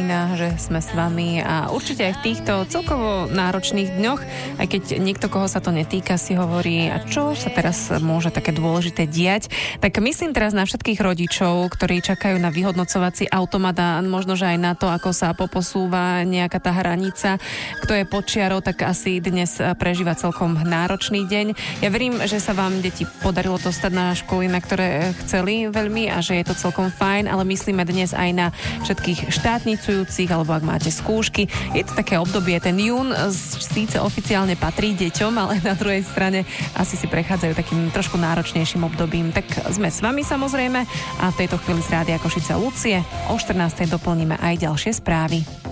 pripomína, že sme s vami a určite aj v týchto celkovo náročných dňoch, aj keď niekto, koho sa to netýka, si hovorí, a čo sa teraz môže také dôležité diať, tak myslím teraz na všetkých rodičov, ktorí čakajú na vyhodnocovací automat a možno, že aj na to, ako sa poposúva nejaká tá hranica. Kto je pod čiarou, tak asi dnes prežíva celkom náročný deň. Ja verím, že sa vám, deti, podarilo dostať na školy, na ktoré chceli veľmi a že je to celkom fajn, ale myslíme dnes aj na všetkých štátnicujúcich, alebo ak máte skúšky. Je to také obdobie, ten jún síce oficiálne patrí deťom, ale na druhej strane asi si prechádzajú takým trošku náročnejším obdobím. Tak sme s vami samozrejme a v tejto chvíli z Rádia Košice Lucie o 14:00 doplníme aj ďalšie správy.